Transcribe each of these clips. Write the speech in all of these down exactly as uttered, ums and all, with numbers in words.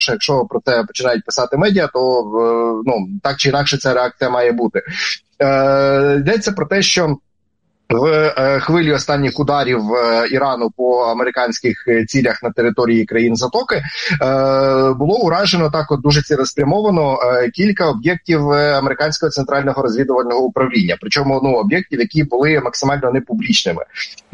якщо про це починають писати медіа, то ну так чи інакше ця реакція має бути. Е, йдеться про те, що в хвилі останніх ударів Ірану по американських цілях на території країн Затоки було уражено так от дуже цілеспрямовано кілька об'єктів американського центрального розвідувального управління. Причому ну об'єктів, які були максимально непублічними.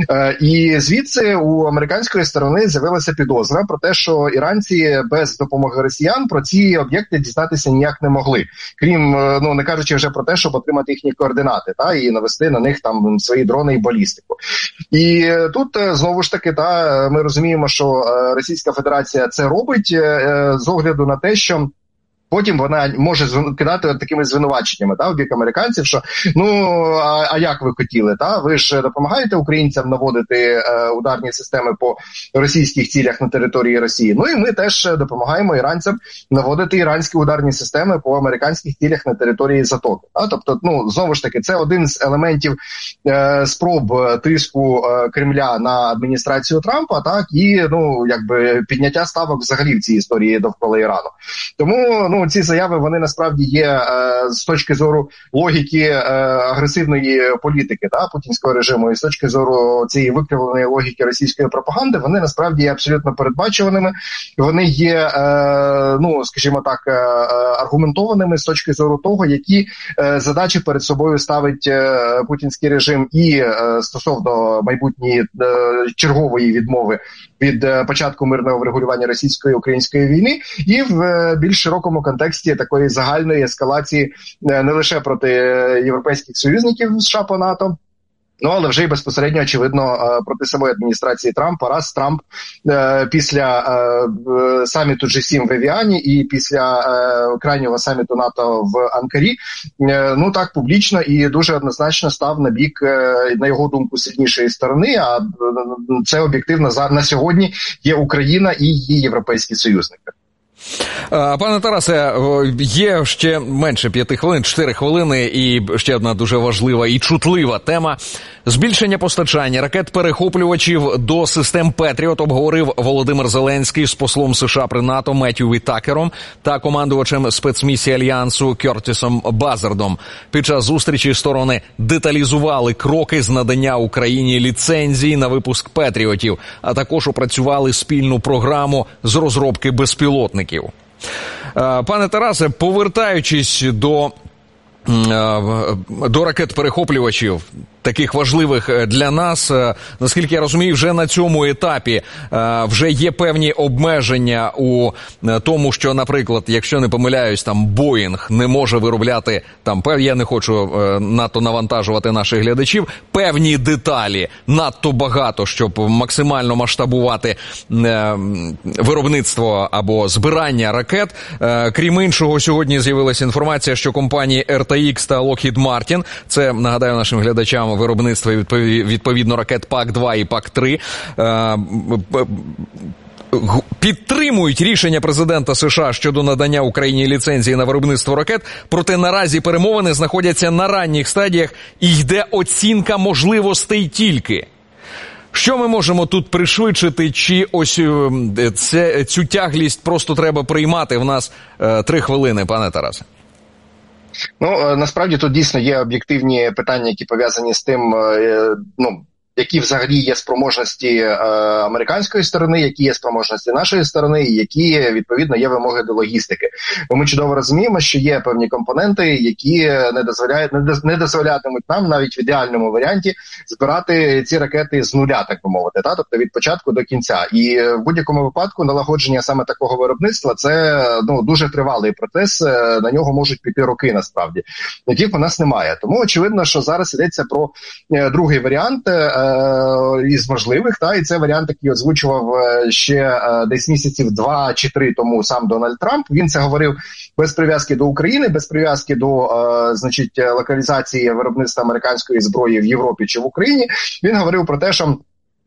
І звідси у американської сторони з'явилася підозра про те, що іранці без допомоги росіян про ці об'єкти дізнатися ніяк не могли. Крім, ну не кажучи вже про те, щоб отримати їхні координати та і навести на них там свої дрони і балістику. І тут, знову ж таки, та, ми розуміємо, що Російська Федерація це робить з огляду на те, що потім вона може кидати такими звинуваченнями та, в бік американців, що ну, а, а як ви хотіли? Та? Ви ж допомагаєте українцям наводити е, ударні системи по російських цілях на території Росії. Ну і ми теж допомагаємо іранцям наводити іранські ударні системи по американських цілях на території Затоки. Та? Тобто, ну, знову ж таки, це один з елементів е, спроб тиску е, Кремля на адміністрацію Трампа, так, і ну, якби підняття ставок взагалі в цій історії довкола Ірану. Тому, ну, Ну, ці заяви, вони насправді є е, з точки зору логіки е, агресивної політики та, путінського режиму і з точки зору цієї викривленої логіки російської пропаганди, вони насправді є абсолютно передбачуваними, вони є, е, ну, скажімо так, е, аргументованими з точки зору того, які е, задачі перед собою ставить е, путінський режим і е, стосовно майбутньої е, чергової відмови від е, початку мирного врегулювання російсько-української війни і в е, більш широкому контексті такої загальної ескалації не лише проти європейських союзників США по НАТО, ну, але вже й безпосередньо, очевидно, проти самої адміністрації Трампа, раз Трамп е, після е, саміту джі сім в Евіані і після е, крайнього саміту НАТО в Анкарі, е, ну так публічно і дуже однозначно став на бік, е, на його думку, сильнішої сторони, а це об'єктивно за, на сьогодні є Україна і її європейські союзники. Пане Тарасе, є ще менше п'яти хвилин, чотири хвилини, і ще одна дуже важлива і чутлива тема. Збільшення постачання ракет-перехоплювачів до систем Петріот обговорив Володимир Зеленський з послом США при НАТО Меттью Вітакером та командувачем спецмісії Альянсу Кертісом Базардом. Під час зустрічі сторони деталізували кроки з надання Україні ліцензій на випуск Петріотів, а також опрацювали спільну програму з розробки безпілотників. Пане Тарасе, повертаючись до, до ракет-перехоплювачів, таких важливих для нас, наскільки я розумію, вже на цьому етапі вже є певні обмеження у тому, що, наприклад, якщо не помиляюсь, там Боїнг не може виробляти, там, я не хочу надто навантажувати наших глядачів, певні деталі надто багато, щоб максимально масштабувати виробництво або збирання ракет. Крім іншого, сьогодні з'явилася інформація, що компанії ар те ікс та Lockheed Martin, це, нагадаю нашим глядачам, виробництво відповідно ракет пак два і пак три, підтримують рішення президента США щодо надання Україні ліцензії на виробництво ракет, проте наразі перемовини знаходяться на ранніх стадіях і йде оцінка можливостей тільки. Що ми можемо тут пришвидшити, чи ось це, цю тяглість просто треба приймати? В нас е, три хвилини, пане Тарасе. Ну, насправді тут дійсно є об'єктивні питання, які пов'язані з тим, ну, які взагалі є спроможності е, американської сторони, які є спроможності нашої сторони, і які, відповідно, є вимоги до логістики. Бо ми чудово розуміємо, що є певні компоненти, які не дозволяють, не дозволятимуть нам навіть в ідеальному варіанті збирати ці ракети з нуля, так би мовити, та? Тобто від початку до кінця. І в будь-якому випадку налагодження саме такого виробництва – це ну, дуже тривалий процес, на нього можуть піти роки насправді. Яких у нас немає. Тому очевидно, що зараз йдеться про другий варіант – із можливих, та, і це варіант, який озвучував ще десь місяців два чи три тому сам Дональд Трамп. Він це говорив без прив'язки до України, без прив'язки до, значить, локалізації виробництва американської зброї в Європі чи в Україні. Він говорив про те, що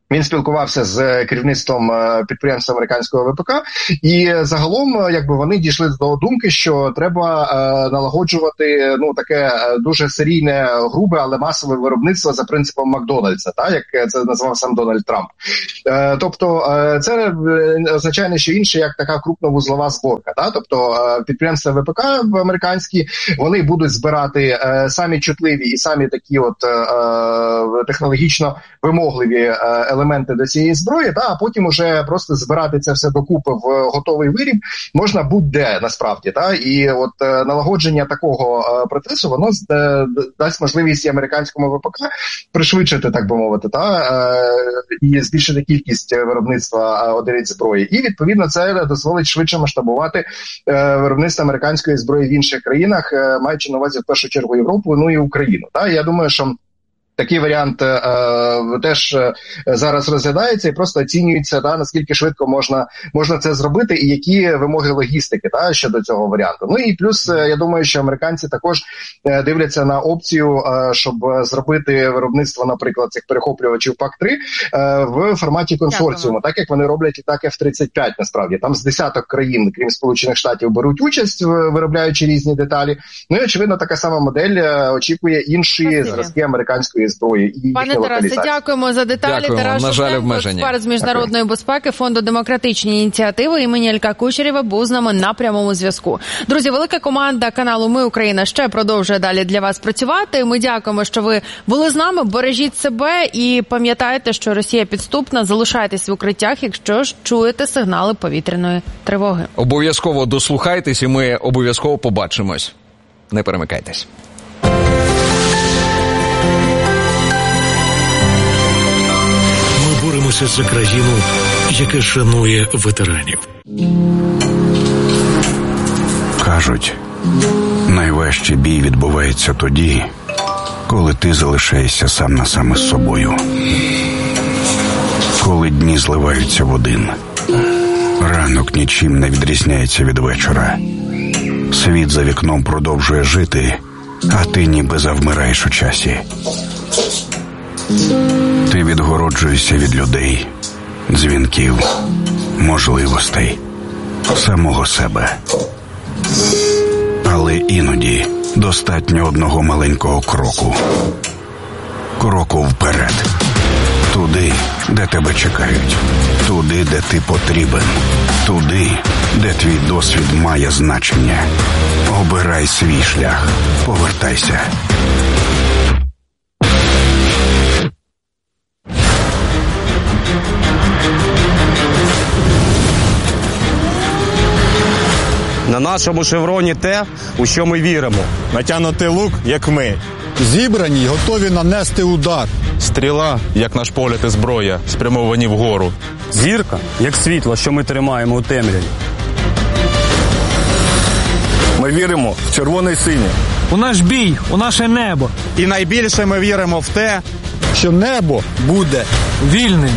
Він спілкувався з керівництвом підприємства американського ВПК, і загалом, якби вони дійшли до думки, що треба е, налагоджувати ну таке дуже серійне, грубе, але масове виробництво за принципом Макдональдса, та як це назвав сам Дональд Трамп. Е, тобто е, це означає не що інше, як така крупновузлова зборка. Та тобто е, підприємства ВПК в американські вони будуть збирати е, самі чутливі і самі такі от е, технологічно вимогливі елементи елементи до цієї зброї, та, а потім уже просто збирати це все докупи в готовий виріб можна будь-де, насправді. Та, і от е, налагодження такого е, процесу, воно е, дасть можливість і американському ВПК пришвидшити, так би мовити, та, е, і збільшити кількість виробництва одиниць зброї. І, відповідно, це дозволить швидше масштабувати е, виробництво американської зброї в інших країнах, е, маючи на увазі в першу чергу Європу, ну і Україну. Та, я думаю, що такий варіант е, теж е, зараз розглядається і просто оцінюється, да, наскільки швидко можна можна це зробити і які вимоги логістики, та, щодо цього варіанту. Ну і плюс, е, я думаю, що американці також е, дивляться на опцію, е, щоб зробити виробництво, наприклад, цих перехоплювачів пак три е, в форматі консорціуму, Дякую. Так як вони роблять і так еф тридцять п'ять, насправді. Там з десяток країн, крім Сполучених Штатів, беруть участь, виробляючи різні деталі. Ну і, очевидно, така сама модель е, очікує інші Спасибо. зразки американської зброї. І Пане Тарасе, дякуємо за деталі. Дякуємо. Тарас На жаль, Шевченко, обмеження. експерт з міжнародної безпеки Фонду демократичні ініціативи імені Ілька Кучерєва був з нами на прямому зв'язку. Друзі, велика команда каналу «Ми Україна» ще продовжує далі для вас працювати. Ми дякуємо, що ви були з нами. Бережіть себе і пам'ятайте, що Росія підступна. Залишайтесь в укриттях, якщо ж чуєте сигнали повітряної тривоги. Обов'язково дослухайтесь і ми обов'язково побачимось. Не перемикайтесь. Боремося за країну, яка шанує ветеранів. Кажуть, найважчий бій відбувається тоді, коли ти залишаєшся сам на сам із собою. Коли дні зливаються в один. Ранок нічим не відрізняється від вечора. Світ за вікном продовжує жити, а ти ніби завмираєш у часі. Ти відгороджуєшся від людей, дзвінків, можливостей, самого себе. Але іноді достатньо одного маленького кроку. Кроку вперед. Туди, де тебе чекають. Туди, де ти потрібен. Туди, де твій досвід має значення. Обирай свій шлях. Повертайся. На нашому шевроні те, у що ми віримо. Натягнутий лук, як ми. Зібрані й готові нанести удар. Стріла, як наш погляд і зброя, спрямовані вгору. Зірка, як світло, що ми тримаємо у темряві. Ми віримо в червоне й синє. У наш бій, у наше небо. І найбільше ми віримо в те, що небо буде вільним.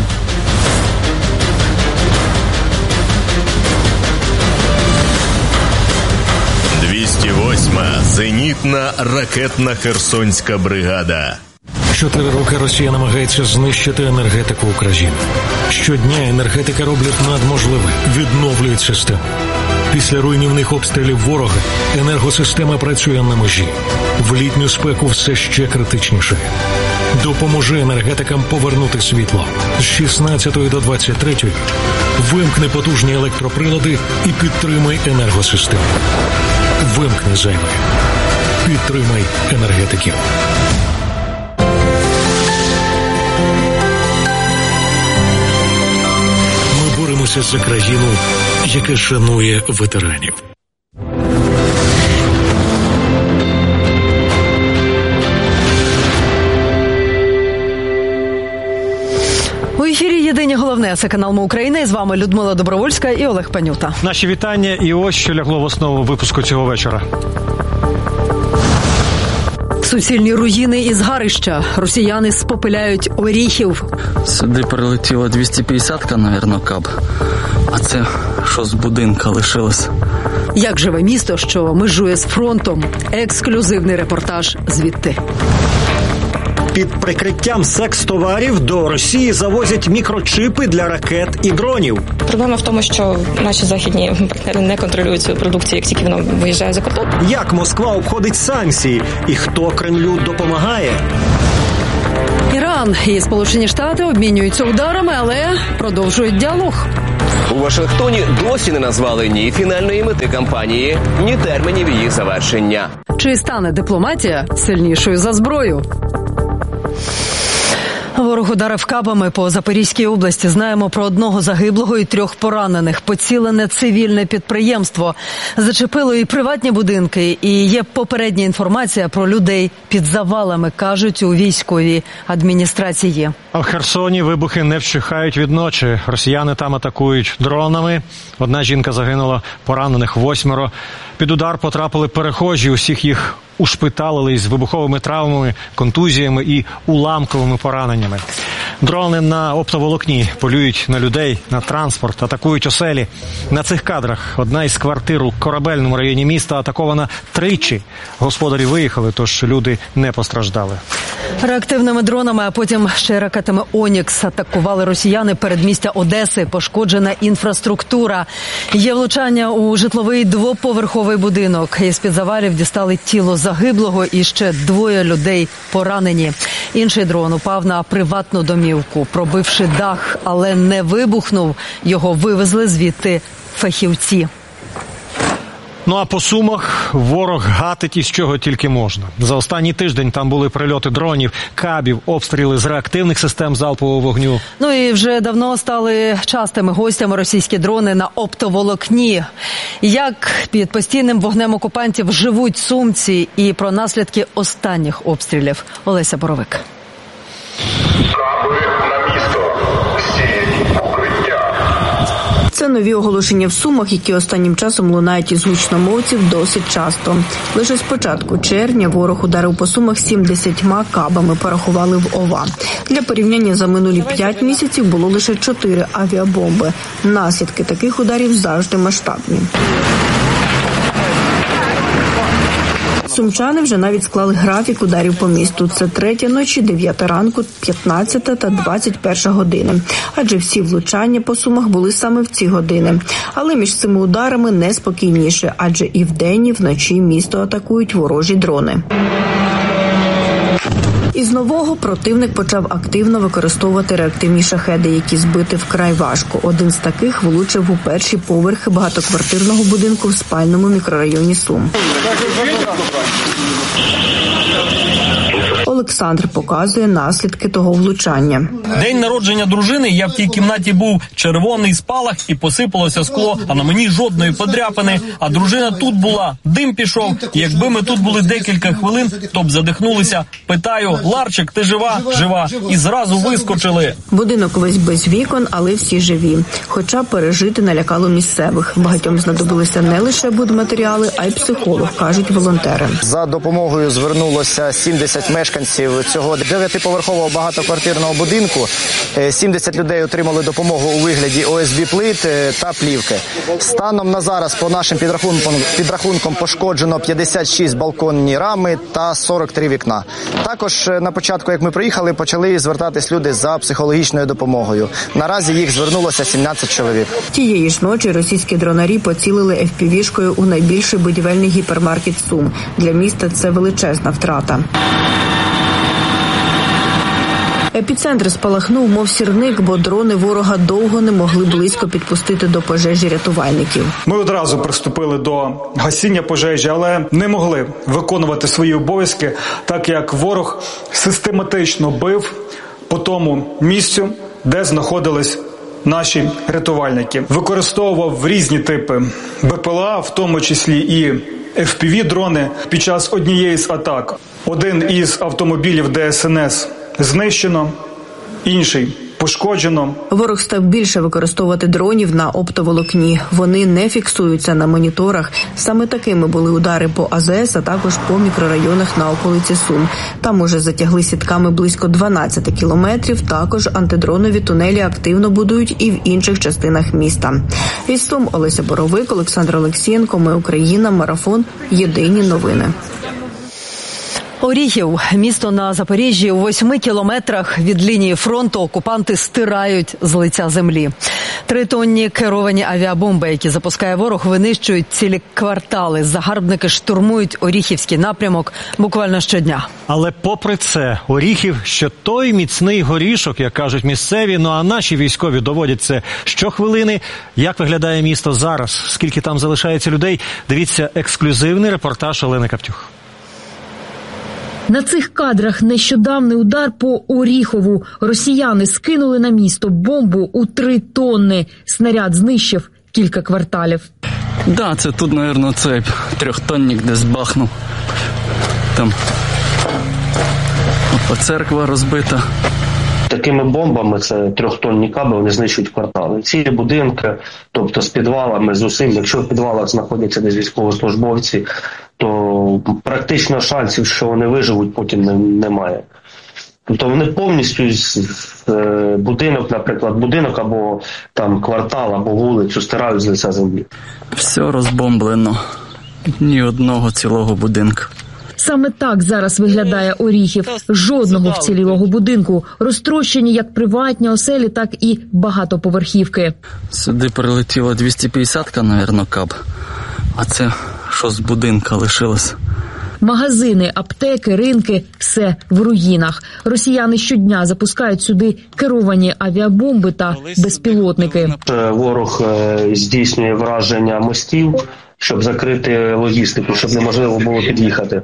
двісті восьма зенітна ракетна Херсонська бригада. Чотири роки Росія намагається знищити енергетику України. Щодня енергетика роблять надможливе, відновлюють систему. Після руйнівних обстрілів ворога енергосистема працює на межі. В літню спеку все ще критичніше. Допоможи енергетикам повернути світло. З шістнадцятої до двадцять третьої вимкни потужні електроприлади і підтримай енергосистему. Вимкни зайве. Підтримай енергетиків. Ми боремося за країну, яка шанує ветеранів. У ефірі «Єдині головне» – це канал «Ми Україна». І з вами Людмила Добровольська і Олег Панюта. Наші вітання і ось що лягло в основу випуску цього вечора. Суцільні руїни і згарища. Росіяни спопиляють Оріхів. Сюди прилетіло двісті п'ятдесятка, навірно, каб. А це що з будинка лишилось? Як живе місто, що межує з фронтом? Ексклюзивний репортаж звідти. Під прикриттям секс-товарів до Росії завозять мікрочипи для ракет і дронів. Проблема в тому, що наші західні партнери не контролюють свою продукцію, як тільки воно виїжджає за кордон. Як Москва обходить санкції і хто Кремлю допомагає? Іран і Сполучені Штати обмінюються ударами, але продовжують діалог. У Вашингтоні досі не назвали ні фінальної мети кампанії, ні термінів її завершення. Чи стане дипломатія сильнішою за зброю? Ворог ударив кабами по Запорізькій області. Знаємо про одного загиблого і трьох поранених. Поцілене цивільне підприємство. Зачепило і приватні будинки, і є попередня інформація про людей під завалами, кажуть у військовій адміністрації. А в Херсоні вибухи не вщухають від ночі. Росіяни там атакують дронами. Одна жінка загинула, поранених восьмеро. Під удар потрапили перехожі, усіх їх ушпиталили із вибуховими травмами, контузіями і уламковими пораненнями. Дрони на оптоволокні полюють на людей, на транспорт, атакують оселі. На цих кадрах одна із квартир у Корабельному районі міста атакована тричі. Господарі виїхали, тож люди не постраждали. Реактивними дронами, а потім ще ракетами «Онікс» атакували росіяни передмістя Одеси. Пошкоджена інфраструктура. Є влучання у житловий двоповерховий будинок. Із-під завалів дістали тіло загиблого і ще двоє людей поранені. Інший дрон упав на приватну домівку, пробивши дах, але не вибухнув. Його вивезли звідти фахівці. Ну а по Сумах ворог гатить із чого тільки можна. За останній тиждень там були прильоти дронів, кабів, обстріли з реактивних систем залпового вогню. Ну і вже давно стали частими гостями російські дрони на оптоволокні. Як під постійним вогнем окупантів живуть сумці і про наслідки останніх обстрілів. Олеся Боровик. Це нові оголошення в Сумах, які останнім часом лунають із гучномовців досить часто. Лише з початку червня ворог ударив по Сумах сімдесятьма кабами, порахували в ОВА. Для порівняння за минулі п'ять місяців було лише чотири авіабомби. Наслідки таких ударів завжди масштабні. Сумчани вже навіть склали графік ударів по місту. Це третя ночі, дев'ята ранку, п'ятнадцята та двадцять перша години. Адже всі влучання по Сумах були саме в ці години. Але між цими ударами неспокійніше, адже і вдень, і вночі місто атакують ворожі дрони. Із нового противник почав активно використовувати реактивні шахеди, які збити вкрай важко. Один з таких влучив у перші поверхи багатоквартирного будинку в спальному мікрорайоні Сум. Олександр показує наслідки того влучання. День народження дружини, я в тій кімнаті був, червоний спалах і посипалося скло, а на мені жодної подряпини. А дружина тут була, дим пішов. Якби ми тут були декілька хвилин, то б задихнулися. Питаю: Ларчик, ти жива? Жива. І зразу вискочили. Будинок весь без вікон, але всі живі. Хоча пережити налякало місцевих. Багатьом знадобилися не лише будматеріали, а й психолог, кажуть волонтери. За допомогою звернулося сімдесят мешканців цього дев'ятиповерхового багатоквартирного будинку. сімдесят людей отримали допомогу у вигляді о ес бі плит та плівки. Станом на зараз по нашим підрахункам, підрахункам пошкоджено п'ятдесят шість балконні рами та сорок три вікна. Також на початку, як ми приїхали, почали звертатись люди за психологічною допомогою. Наразі їх звернулося сімнадцять чоловік. Тієї ж ночі російські дронарі поцілили еф пі ві-шкою у найбільший будівельний гіпермаркет Сум. Для міста це величезна втрата. Епіцентр спалахнув, мов сірник, бо дрони ворога довго не могли близько підпустити до пожежі рятувальників. Ми одразу приступили до гасіння пожежі, але не могли виконувати свої обов'язки, так як ворог систематично бив по тому місцю, де знаходились наші рятувальники. Використовував різні типи бе пе ел а, в тому числі і еф пі ві-дрони під час однієї з атак. Один із автомобілів де ес ен ес знищено, інший пошкоджено. Ворог став більше використовувати дронів на оптоволокні. Вони не фіксуються на моніторах. Саме такими були удари по а зе ес, а також по мікрорайонах на околиці Сум. Там уже затягли сітками близько дванадцять кілометрів. Також антидронові тунелі активно будують і в інших частинах міста. Із Сум Олеся Боровик, Олександр Олексієнко. Ми Україна. Марафон. Єдині новини. Оріхів – місто на Запоріжжі. У восьми кілометрах від лінії фронту окупанти стирають з лиця землі. Тритонні керовані авіабомби, які запускає ворог, винищують цілі квартали. Загарбники штурмують Оріхівський напрямок буквально щодня. Але попри це, Оріхів – що той міцний горішок, як кажуть місцеві, ну а наші військові доводять це щохвилини. Як виглядає місто зараз? Скільки там залишається людей? Дивіться ексклюзивний репортаж Олени Каптюх. На цих кадрах нещодавний удар по Оріхову. Росіяни скинули на місто бомбу у три тонни. Снаряд знищив кілька кварталів. Да, це тут, мабуть, цей трьохтонник десь бахнув. Там церква розбита. Такими бомбами, це трьохтонні каби, вони знищують квартали. Ці будинки, тобто з підвалами, з усім, якщо в підвалах знаходяться десь військовослужбовці, то практично шансів, що вони виживуть, потім немає. Тобто вони повністю будинок, наприклад, будинок або там квартал, або вулицю стирають з лиця землі. Все розбомблено. Ні одного цілого будинку. Саме так зараз виглядає Оріхів. Жодного вцілілого будинку. Розтрощені як приватні оселі, так і багатоповерхівки. Сюди прилетіло двісті п'ятдесятка, мабуть, каб. А це що з будинка лишилось? Магазини, аптеки, ринки – все в руїнах. Росіяни щодня запускають сюди керовані авіабомби та безпілотники. Ворог здійснює враження мостів, щоб закрити логістику, щоб неможливо було під'їхати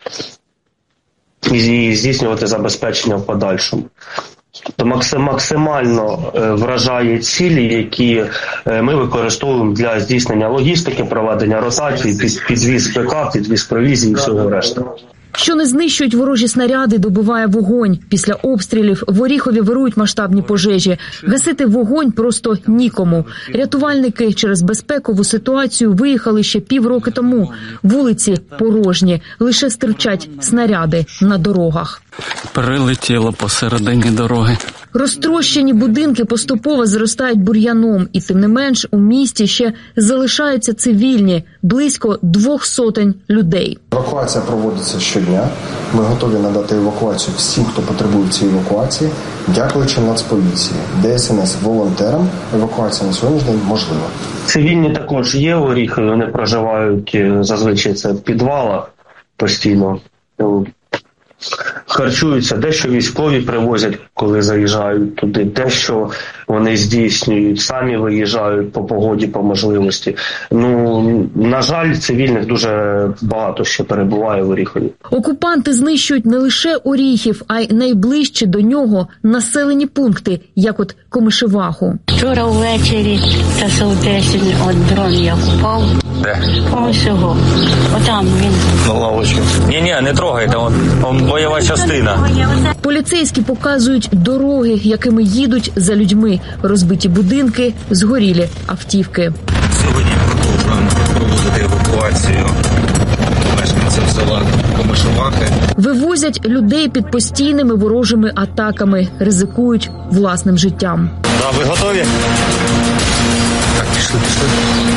і здійснювати забезпечення в подальшому. То максимально вражає цілі, які ми використовуємо для здійснення логістики, проведення ротації, підвіз ПК, підвіз провізії і всього решта. Що не знищують ворожі снаряди, добиває вогонь. Після обстрілів в Оріхові вирують масштабні пожежі. Гасити вогонь просто нікому. Рятувальники через безпекову ситуацію виїхали ще півроку тому. Вулиці порожні, лише стирчать снаряди на дорогах. Прилетіло посередині дороги. Розтрощені будинки поступово зростають бур'яном, і тим не менш у місті ще залишаються цивільні, близько двох сотень людей. Евакуація проводиться щодня. Ми готові надати евакуацію всім, хто потребує цієї евакуації. Дякуючи Нацполіції, ДСНС, волонтерам, евакуація на сьогоднішній день можлива. Цивільні також є в Оріхові, вони проживають зазвичай це в підвалах постійно. Харчуються, дещо військові привозять, коли заїжджають туди, дещо вони здійснюють, самі виїжджають по погоді, по можливості. Ну, на жаль, цивільних дуже багато ще перебуває в Оріхові. Окупанти знищують не лише Оріхів, а й найближчі до нього населені пункти, як от Комишеваху. Вчора ввечері, часов десять, от дрон я впав. Де? Ось його. Отам він. На лавочку. Ні-ні, не трогайте, он, он бойова частина. Поліцейські показують дороги, якими їдуть за людьми. Розбиті будинки, згорілі автівки. Сьогодні продовжуємо проводити евакуацію мешканців села Комишевахи. Вивозять людей під постійними ворожими атаками, ризикують власним життям. Да, ви готові? Так, пішли, пішли.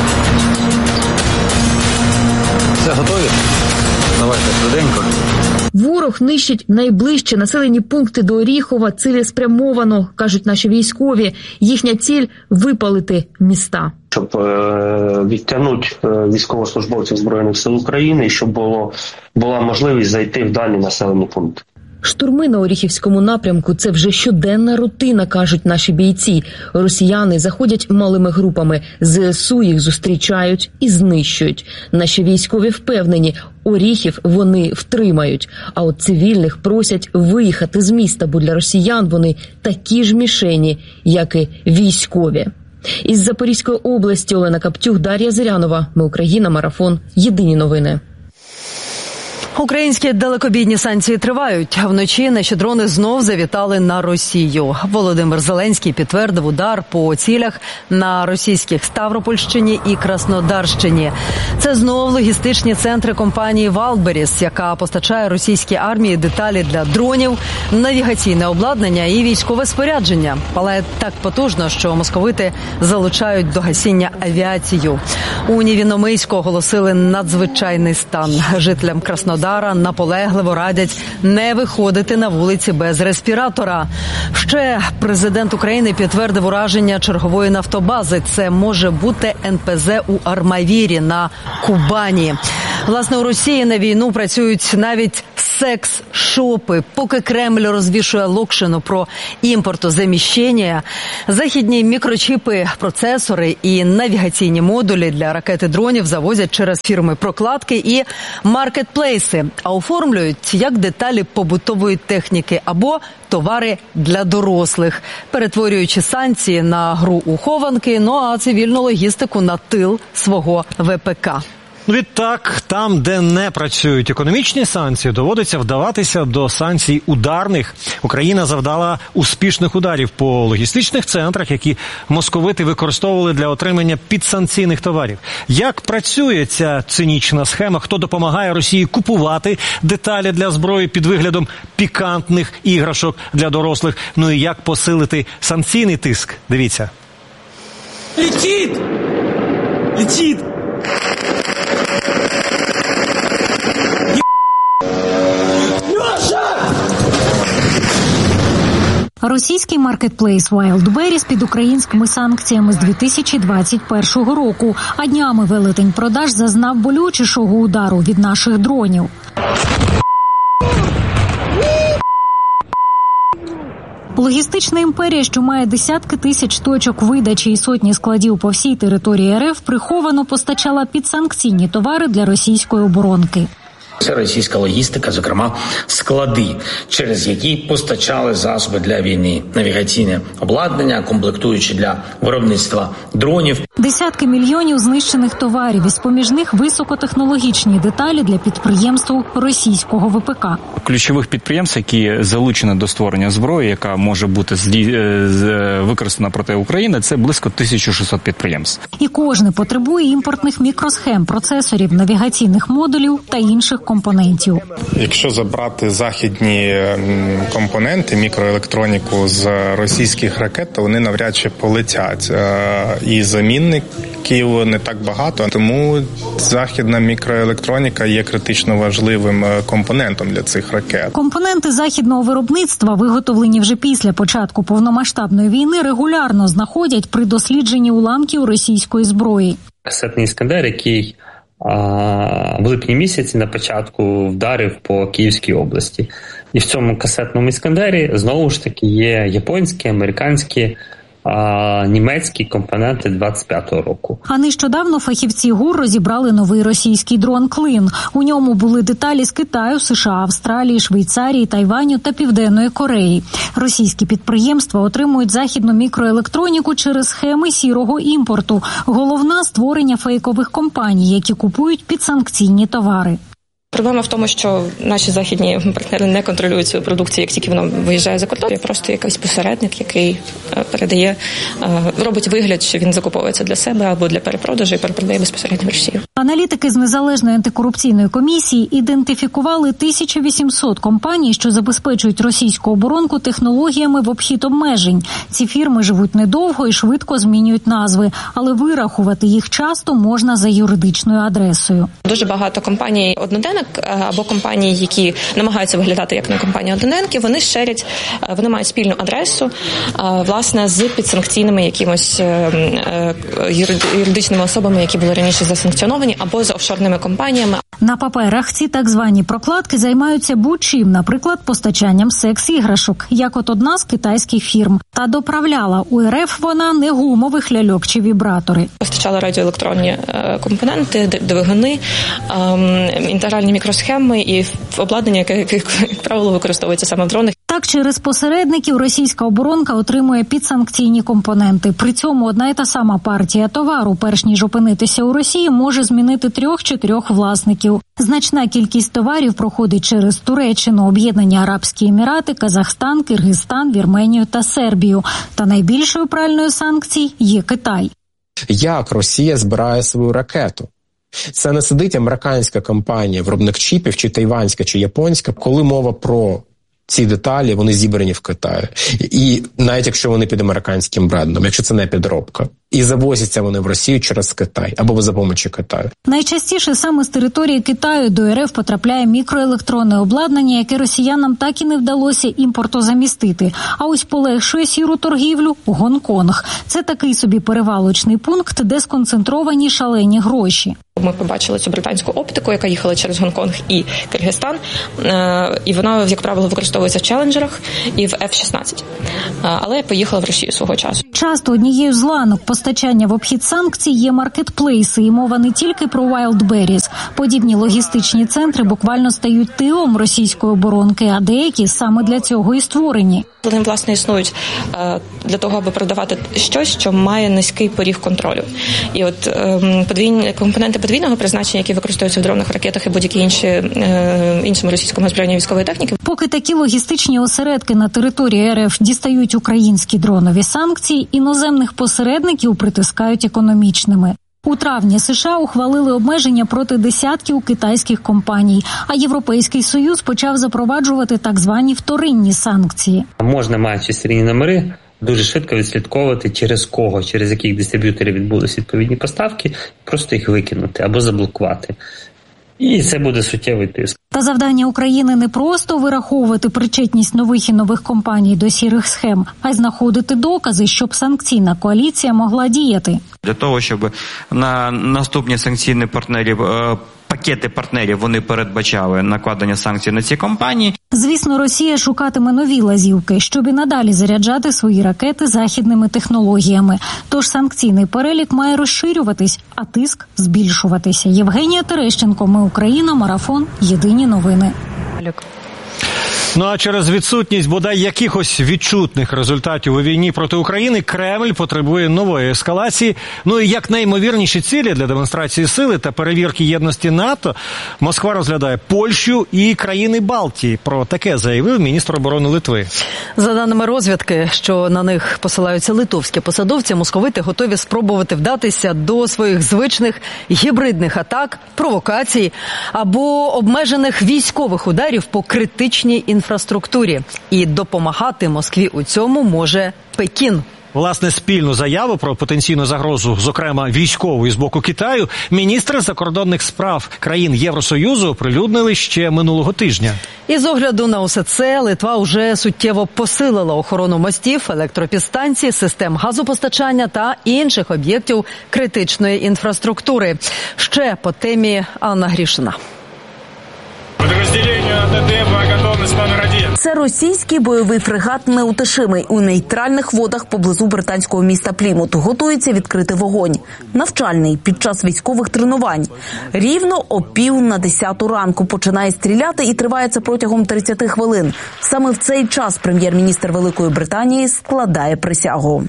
Все, готові? Давайте, швиденько. Ворог нищить найближчі населені пункти до Оріхова цілеспрямовано, кажуть наші військові. Їхня ціль – випалити міста. Щоб е- відтягнути е- військовослужбовців Збройних сил України і щоб було, була можливість зайти в дані населені пункти. Штурми на Оріхівському напрямку – це вже щоденна рутина, кажуть наші бійці. Росіяни заходять малими групами, ЗСУ їх зустрічають і знищують. Наші військові впевнені – Оріхів вони втримають. А от цивільних просять виїхати з міста, бо для росіян вони такі ж мішені, як і військові. Із Запорізької області Олена Каптюх, Дар'я Зирянова. Ми Україна. Марафон. Єдині новини. Українські далекобійні санкції тривають. Вночі наші дрони знов завітали на Росію. Володимир Зеленський підтвердив удар по цілях на російських Ставропольщині і Краснодарщині. Це знов логістичні центри компанії «Валберіс», яка постачає російській армії деталі для дронів, навігаційне обладнання і військове спорядження. Палає так потужно, що московити залучають до гасіння авіацію. У Невіномийську оголосили надзвичайний стан. Жителям Краснодарщини Солідара наполегливо радять не виходити на вулиці без респіратора. Ще президент України підтвердив ураження чергової нафтобази. Це може бути ен пе зе у Армавірі на Кубані. Власне, у Росії на війну працюють навіть секс-шопи. Поки Кремль розвішує локшину про імпортозаміщення, західні мікрочіпи, процесори і навігаційні модулі для ракет і дронів завозять через фірми-прокладки і маркетплейси, а оформлюють як деталі побутової техніки або товари для дорослих, перетворюючи санкції на гру у хованки, ну а цивільну логістику на тил свого ве пе ка. Відтак, там, де не працюють економічні санкції, доводиться вдаватися до санкцій ударних. Україна завдала успішних ударів по логістичних центрах, які московити використовували для отримання підсанкційних товарів. Як працює ця цинічна схема? Хто допомагає Росії купувати деталі для зброї під виглядом пікантних іграшок для дорослих? Ну і як посилити санкційний тиск? Дивіться. Летить! Летить! Російський маркетплейс Wildberries під українськими санкціями з дві тисячі двадцять першого року, а днями велетень продаж зазнав болючішого удару від наших дронів. Логістична імперія, що має десятки тисяч точок видачі і сотні складів по всій території ер еф, приховано постачала підсанкційні товари для російської оборонки. Це російська логістика, зокрема склади, через які постачали засоби для війни, навігаційне обладнання, комплектуючі для виробництва дронів. Десятки мільйонів знищених товарів, із поміж них високотехнологічні деталі для підприємств російського ве пе ка. Ключових підприємств, які залучені до створення зброї, яка може бути використана проти України, це близько тисяча шістсот підприємств. І кожне потребує імпортних мікросхем, процесорів, навігаційних модулів та інших компонентів. Якщо забрати західні компоненти, мікроелектроніку з російських ракет, то вони навряд чи полетять. І замінників не так багато, тому західна мікроелектроніка є критично важливим компонентом для цих ракет. Компоненти західного виробництва, виготовлені вже після початку повномасштабної війни, регулярно знаходять при дослідженні уламків російської зброї. Касетний «Іскандер», який в липні місяці на початку вдарив по Київській області. І в цьому касетному «Іскандері» знову ж таки є японські, американські, а, німецькі компоненти двадцять п'ятого року. А нещодавно фахівці ГУР розібрали новий російський дрон «Клин». У ньому були деталі з Китаю, США, Австралії, Швейцарії, Тайваню та Південної Кореї. Російські підприємства отримують західну мікроелектроніку через схеми сірого імпорту. Головна – створення фейкових компаній, які купують підсанкційні товари. Проблема в тому, що наші західні партнери не контролюють свою продукцію, як тільки воно виїжджає за кордон. Є просто якийсь посередник, який передає, робить вигляд, що він закуповується для себе або для перепродажу і перепродає безпосередньо в Росію. Аналітики з Незалежної антикорупційної комісії ідентифікували тисячу вісімсот компаній, що забезпечують російську оборонку технологіями в обхід обмежень. Ці фірми живуть недовго і швидко змінюють назви, але вирахувати їх часто можна за юридичною адресою. Дуже багато компаній одноденок або компанії, які намагаються виглядати як на компанії одноденки, вони шерять, вони мають спільну адресу, власне, з підсанкційними якимось юридичними особами, які були раніше засанкціоновані, або з офшорними компаніями. На паперах ці так звані прокладки займаються будь-чим, наприклад, постачанням секс-іграшок, як от одна з китайських фірм. Та доправляла у ер еф вона не гумових ляльок чи вібратори. Постачала радіоелектронні компоненти, двигуни, інтегральні мікросхеми і обладнання, яке, як правило, використовується саме в дронах. Так, через посередників російська оборонка отримує підсанкційні компоненти. При цьому одна й та сама партія товару, перш ніж опинитися у Росії, може змінити трьох-чотирьох власників. Значна кількість товарів проходить через Туреччину, Об'єднані Арабські Емірати, Казахстан, Киргизстан, Вірменію та Сербію. Та найбільшою пральною санкцій є Китай. Як Росія збирає свою ракету? Це не сидить американська компанія, виробник чіпів, чи тайванська, чи японська. Коли мова про ці деталі, вони зібрані в Китаї. І навіть якщо вони під американським брендом, якщо це не підробка. І завозяться вони в Росію через Китай або за допомогою Китаю. Найчастіше саме з території Китаю до РФ потрапляє мікроелектронне обладнання, яке росіянам так і не вдалося імпортозамістити. А ось полегшує сіру торгівлю Гонконг. Це такий собі перевалочний пункт, де сконцентровані шалені гроші. Ми побачили цю британську оптику, яка їхала через Гонконг і Киргизстан, і вона, як правило, використовується в челенджерах і в еф шістнадцять. Але поїхала в Росію свого часу. Часто однією з ланок постачання в обхід санкцій є маркетплейси, і мова не тільки про Wildberries. Подібні логістичні центри буквально стають тилом російської оборонки, а деякі саме для цього і створені. Вони, власне, існують для того, аби продавати щось, що має низький поріг контролю. І от подвійні компоненти подвійного призначення, які використовуються в дронах, ракетах і будь-які інші іншому російському озброєння військової техніки. Поки такі логістичні осередки на території РФ дістають українські дронові санкції, іноземних посередників притискають економічними. У травні США ухвалили обмеження проти десятків китайських компаній, а Європейський Союз почав запроваджувати так звані вторинні санкції. Можна, маючи серійні номери, дуже швидко відслідковувати, через кого, через яких дистриб'юторів відбулись відповідні поставки, просто їх викинути або заблокувати. І це буде суттєвий тиск. Та завдання України не просто вираховувати причетність нових і нових компаній до сірих схем, а й знаходити докази, щоб санкційна коаліція могла діяти. Для того, щоб на наступні санкційні партнери, пакети партнерів, вони передбачали накладення санкцій на ці компанії. Звісно, Росія шукатиме нові лазівки, щоб і надалі заряджати свої ракети західними технологіями. Тож санкційний перелік має розширюватись, а тиск збільшуватися. Євгенія Терещенко, Ми Україна, Марафон, Єдині новини. Ну а через відсутність бодай якихось відчутних результатів у війні проти України Кремль потребує нової ескалації. Ну і як найімовірніші цілі для демонстрації сили та перевірки єдності НАТО Москва розглядає Польщу і країни Балтії. Про таке заявив міністр оборони Литви. За даними розвідки, що на них посилаються литовські посадовці, московити готові спробувати вдатися до своїх звичних гібридних атак, провокацій або обмежених військових ударів по критичній інфраструктурі. інфраструктурі. І допомагати Москві у цьому може Пекін. Власне, спільну заяву про потенційну загрозу, зокрема військову з боку Китаю, міністри закордонних справ країн Євросоюзу оприлюднили ще минулого тижня. І з огляду на усе це Литва уже суттєво посилила охорону мостів, електропідстанцій, систем газопостачання та інших об'єктів критичної інфраструктури. Ще по темі Анна Грішина. Це російський бойовий фрегат «Неутешимий» у нейтральних водах поблизу британського міста Плімут. Готується відкрити вогонь. Навчальний, під час військових тренувань. Рівно о пів на десяту ранку починає стріляти і триває це протягом тридцяти хвилин. Саме в цей час прем'єр-міністр Великої Британії складає присягу.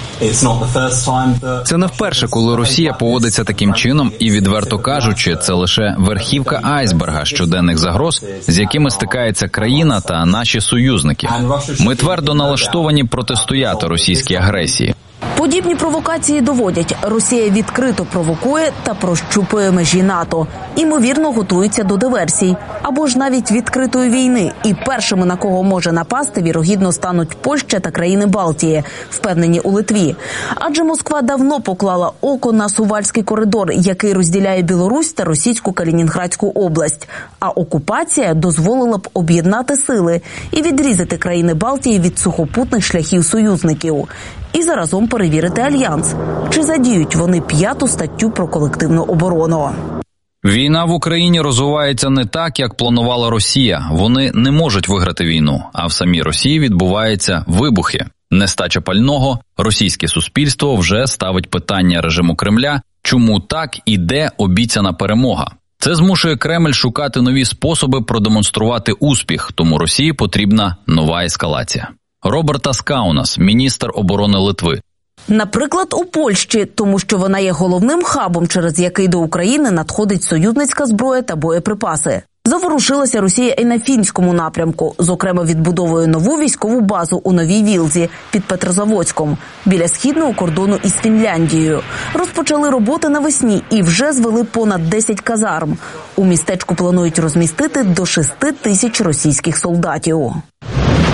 Це не вперше, коли Росія поводиться таким чином, і, відверто кажучи, це лише верхівка айсберга щоденних загроз, з якими стикається країна та наші союзники. Ми твердо налаштовані протистояти російській агресії. Подібні провокації доводять, Росія відкрито провокує та прощупує межі НАТО. Імовірно, готується до диверсій. Або ж навіть відкритої війни. І першими, на кого може напасти, вірогідно стануть Польща та країни Балтії, впевнені у Литві. Адже Москва давно поклала око на Сувальський коридор, який розділяє Білорусь та російську Калінінградську область. А окупація дозволила б об'єднати сили і відрізати країни Балтії від сухопутних шляхів союзників. І заразом перевірити альянс. Чи задіють вони п'яту статтю про колективну оборону? Війна в Україні розвивається не так, як планувала Росія. Вони не можуть виграти війну, а в самій Росії відбуваються вибухи. Нестача пального, російське суспільство вже ставить питання режиму Кремля, чому так і де обіцяна перемога. Це змушує Кремль шукати нові способи продемонструвати успіх, тому Росії потрібна нова ескалація. Роберта Скаунас, міністр оборони Литви. Наприклад, у Польщі, тому що вона є головним хабом, через який до України надходить союзницька зброя та боєприпаси. Заворушилася Росія і на фінському напрямку, зокрема відбудовує нову військову базу у Новій Вілзі під Петрозаводськом, біля східного кордону із Фінляндією. Розпочали роботи навесні і вже звели понад десять казарм. У містечку планують розмістити до шести тисяч російських солдатів.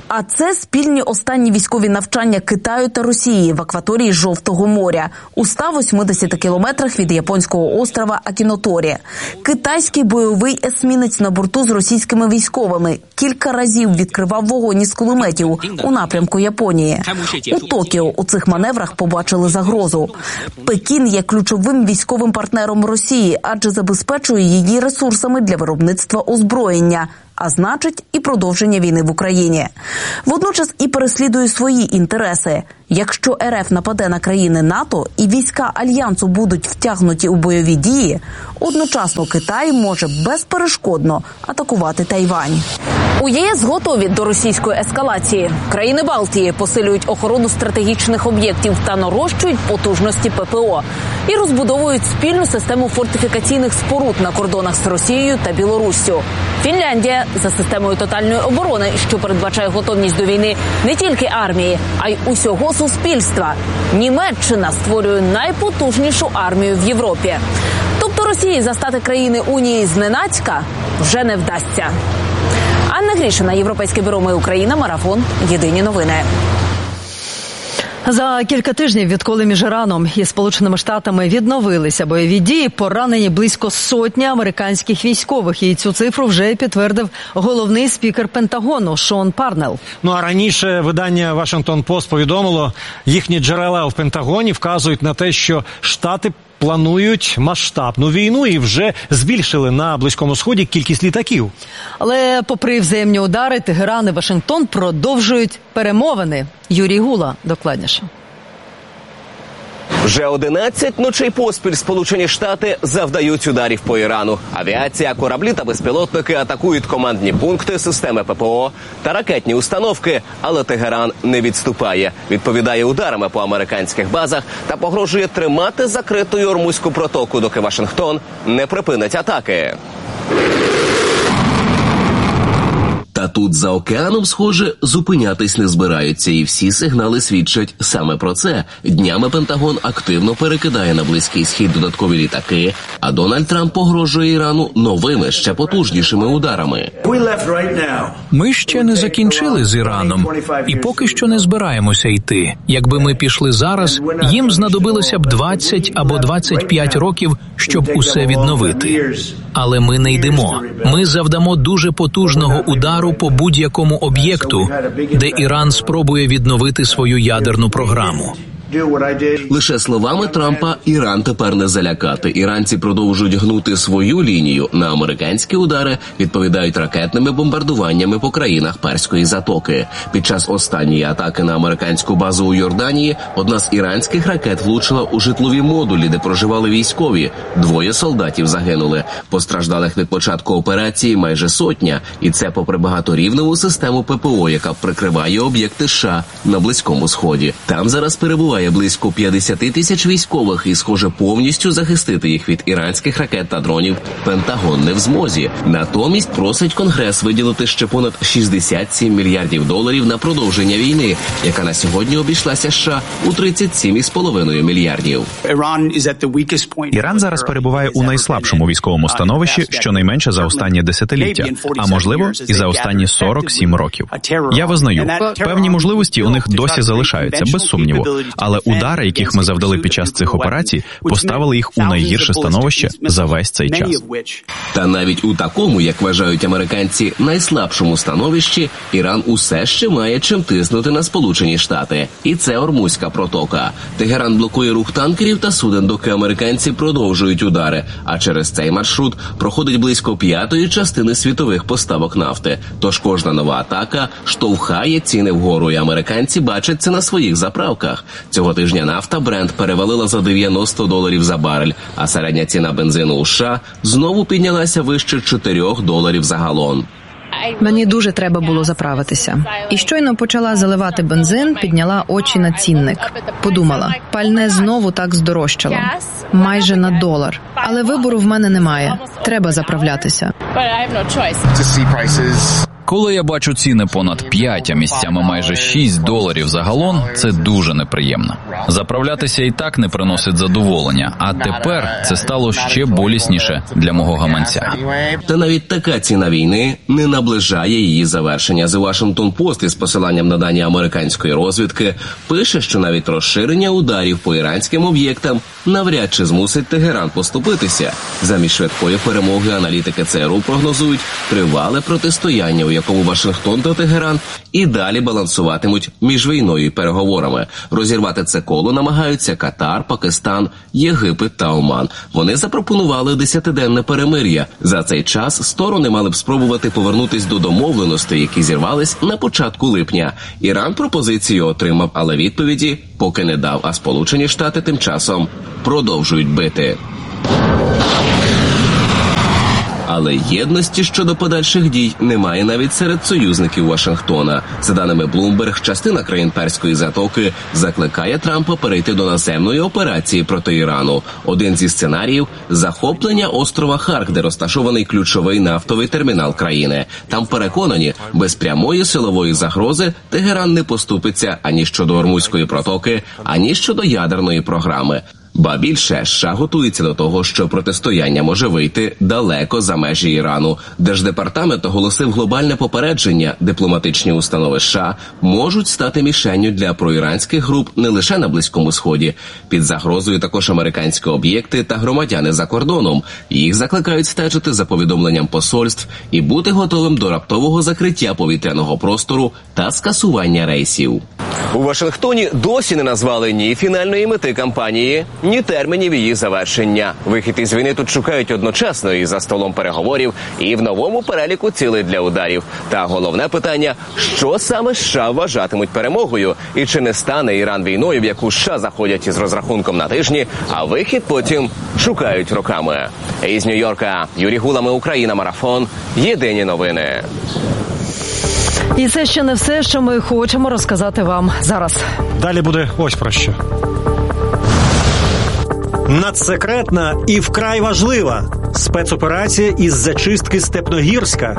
А це спільні останні військові навчання Китаю та Росії в акваторії Жовтого моря у ста восьмидесяти кілометрах від японського острова Акіноторі. Китайський бойовий есмінець на борту з російськими військовими кілька разів відкривав вогонь із кулеметів у напрямку Японії. У Токіо у цих маневрах побачили загрозу. Пекін є ключовим військовим партнером Росії, адже забезпечує її ресурсами для виробництва озброєння, а значить і продовження війни в Україні. Водночас і переслідує свої інтереси. Якщо РФ нападе на країни НАТО і війська Альянсу будуть втягнуті у бойові дії, одночасно Китай може безперешкодно атакувати Тайвань. У ЄС готові до російської ескалації. Країни Балтії посилюють охорону стратегічних об'єктів та нарощують потужності ППО. І розбудовують спільну систему фортифікаційних споруд на кордонах з Росією та Білоруссю. Фінляндія за системою тотальної оборони, що передбачає готовність до війни не тільки армії, а й усього суспільства. Німеччина створює найпотужнішу армію в Європі. Тобто Росії застати країни Унії зненацька вже не вдасться. Анна Грішина, Європейське бюро «Ми Україна», Марафон, Єдині новини. За кілька тижнів, відколи між Іраном і Сполученими Штатами відновилися бойові дії, поранені близько сотні американських військових. І цю цифру вже підтвердив головний спікер Пентагону Шон Парнелл. Ну а раніше видання «Вашингтон Пост» повідомило, їхні джерела в Пентагоні вказують на те, що Штати планують масштабну війну і вже збільшили на Близькому Сході кількість літаків. Але попри взаємні удари, Тегеран і Вашингтон продовжують перемовини. Юрій Гула докладніше. Вже одинадцять ночей поспіль Сполучені Штати завдають ударів по Ірану. Авіація, кораблі та безпілотники атакують командні пункти, системи ППО та ракетні установки. Але Тегеран не відступає. Відповідає ударами по американських базах та погрожує тримати закритою Ормузьку протоку, доки Вашингтон не припинить атаки. Та тут за океаном, схоже, зупинятись не збираються, і всі сигнали свідчать саме про це. Днями Пентагон активно перекидає на Близький Схід додаткові літаки, а Дональд Трамп погрожує Ірану новими, ще потужнішими ударами. Ми ще не закінчили з Іраном, і поки що не збираємося йти. Якби ми пішли зараз, їм знадобилося б двадцять або двадцять п'ять років, щоб усе відновити. Але ми не йдемо. Ми завдамо дуже потужного удару по будь-якому об'єкту, де Іран спробує відновити свою ядерну програму. Лише словами Трампа Іран тепер не залякати. Іранці продовжують гнути свою лінію. На американські удари відповідають ракетними бомбардуваннями по країнах Перської затоки. Під час останньої атаки на американську базу у Йорданії одна з іранських ракет влучила у житлові модулі, де проживали військові. Двоє солдатів загинули. Постраждалих від початку операції майже сотня. І це попри багаторівневу систему ППО, яка прикриває об'єкти США на Близькому Сході. Там зараз перебуває близько п'ятдесят тисяч військових, і, схоже, повністю захистити їх від іранських ракет та дронів Пентагон не в змозі. Натомість просить Конгрес виділити ще понад шістдесят сім мільярдів доларів на продовження війни, яка на сьогодні обійшлася США у тридцять сім цілих п'ять десятих мільярдів. Іран зараз перебуває у найслабшому військовому становищі щонайменше за останнє десятиліття, а можливо і за останні сорок сім років. Я визнаю, певні можливості у них досі залишаються, без сумніву. Але удари, яких ми завдали під час цих операцій, поставили їх у найгірше становище за весь цей час. Та навіть у такому, як вважають американці, найслабшому становищі, Іран усе ще має чим тиснути на Сполучені Штати. І це Ормузька протока. Тегеран блокує рух танкерів та суден, доки американці продовжують удари. А через цей маршрут проходить близько п'ятої частини світових поставок нафти. Тож кожна нова атака штовхає ціни вгору, і американці бачать це на своїх заправках. Цього тижня нафта Брент перевалила за дев'яносто доларів за барель, а середня ціна бензину у США знову піднялася вище чотирьох доларів за галон. Мені дуже треба було заправитися. І щойно почала заливати бензин, підняла очі на цінник. Подумала, пальне знову так здорожчало. Майже на долар. Але вибору в мене немає. Треба заправлятися. Коли я бачу ціни понад п'ять, а місцями майже шість доларів за галон, це дуже неприємно. Заправлятися і так не приносить задоволення, а тепер це стало ще болісніше для мого гаманця. Та навіть така ціна війни не наближає її завершення. The Washington Post із посиланням на дані американської розвідки пише, що навіть розширення ударів по іранським об'єктам навряд чи змусить Тегеран поступитися. Замість швидкої перемоги аналітики ЦРУ прогнозують тривале протистояння, у якому Вашингтон та Тегеран і далі балансуватимуть між війною і переговорами. Розірвати це коло намагаються Катар, Пакистан, Єгипет та Оман. Вони запропонували десятиденне перемир'я. За цей час сторони мали б спробувати повернутись до домовленостей, які зірвались на початку липня. Іран пропозицію отримав, але відповіді поки не дав, а Сполучені Штати тим часом продовжують бити. Але єдності щодо подальших дій немає навіть серед союзників Вашингтона. За даними Bloomberg, частина країн Перської затоки закликає Трампа перейти до наземної операції проти Ірану. Один зі сценаріїв – захоплення острова Харк, де розташований ключовий нафтовий термінал країни. Там переконані, без прямої силової загрози Тегеран не поступиться ані щодо Ормузької протоки, ані щодо ядерної програми. Ба більше, США готується до того, що протистояння може вийти далеко за межі Ірану. Держдепартамент оголосив глобальне попередження. Дипломатичні установи США можуть стати мішенню для проіранських груп не лише на Близькому Сході. Під загрозою також американські об'єкти та громадяни за кордоном. Їх закликають стежити за повідомленням посольств і бути готовим до раптового закриття повітряного простору та скасування рейсів. У Вашингтоні досі не назвали ні фінальної мети кампанії, ні термінів її завершення. Вихід із війни тут шукають одночасно і за столом переговорів, і в новому переліку цілей для ударів. Та головне питання – що саме США вважатимуть перемогою? І чи не стане Іран війною, в яку США заходять із розрахунком на тижні, а вихід потім шукають роками? Із Нью-Йорка Юрій Гулами, Україна, Марафон. Єдині новини. І це ще не все, що ми хочемо розказати вам зараз. Далі буде ось про що. Надсекретна і вкрай важлива спецоперація із зачистки Степногірська.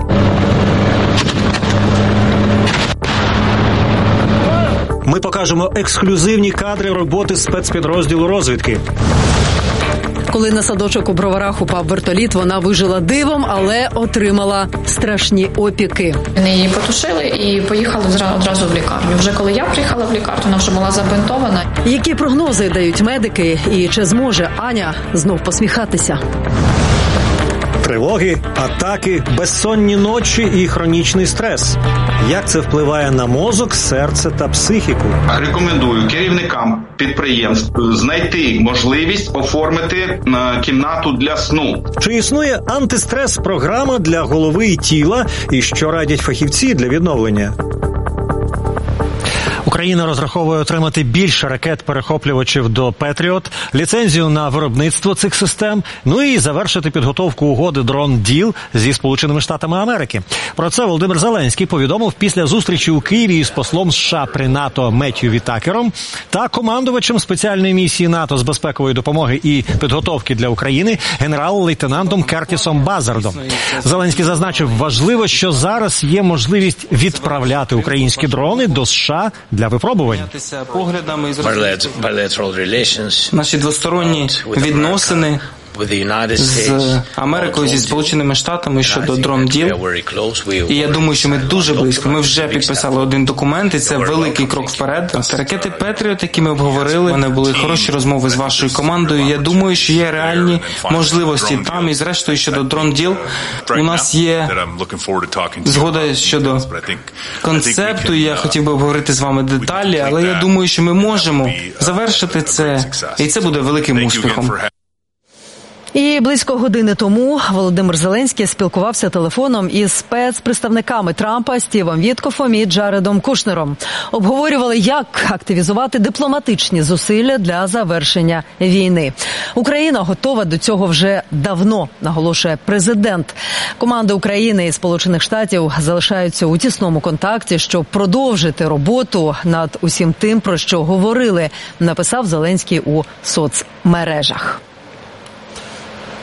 Ми покажемо ексклюзивні кадри роботи спецпідрозділу розвідки. Коли на садочок у Броварах упав вертоліт, вона вижила дивом, але отримала страшні опіки. Вони її потушили і поїхали одразу в лікарню. Вже коли я приїхала в лікарню, вона вже була забинтована. Які прогнози дають медики і чи зможе Аня знов посміхатися? Тривоги, атаки, безсонні ночі і хронічний стрес. Як це впливає на мозок, серце та психіку? Рекомендую керівникам підприємств знайти можливість оформити кімнату для сну. Чи існує антистрес-програма для голови і тіла, і що радять фахівці для відновлення? Україна розраховує отримати більше ракет-перехоплювачів до «Петріот», ліцензію на виробництво цих систем, ну і завершити підготовку угоди «Дрон-діл» зі Сполученими Штатами Америки. Про це Володимир Зеленський повідомив після зустрічі у Києві із послом США при НАТО Меттью Вітакером та командувачем спеціальної місії НАТО з безпекової допомоги і підготовки для України генерал-лейтенантом Кертісом Базардом. Зеленський зазначив, важливо, що зараз є можливість відправляти українські дрони до США для випробувань. Поглядами із наші двосторонні відносини з Америкою, зі Сполученими Штатами щодо дрон-діл. І я думаю, що ми дуже близько. Ми вже підписали один документ, і це великий крок вперед. Ракети «Петріот», які ми обговорили, у мене були хороші розмови з вашою командою. Я думаю, що є реальні можливості там. І зрештою, щодо дрон-діл, у нас є згода щодо концепту. Я хотів би обговорити з вами деталі, але я думаю, що ми можемо завершити це, і це буде великим успіхом. І близько години тому Володимир Зеленський спілкувався телефоном із спецпредставниками Трампа Стівом Віткофом і Джаредом Кушнером. Обговорювали, як активізувати дипломатичні зусилля для завершення війни. Україна готова до цього вже давно, наголошує президент. Команди України і Сполучених Штатів залишаються у тісному контакті, щоб продовжити роботу над усім тим, про що говорили, написав Зеленський у соцмережах.